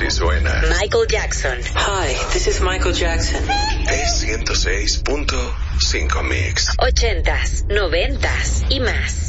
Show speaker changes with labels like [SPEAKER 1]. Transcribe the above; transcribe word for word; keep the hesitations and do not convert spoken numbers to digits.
[SPEAKER 1] Así suena
[SPEAKER 2] Michael Jackson.
[SPEAKER 3] Hi, this is Michael Jackson.
[SPEAKER 1] Es ciento seis punto cinco Mix.
[SPEAKER 2] Ochentas, noventas y más.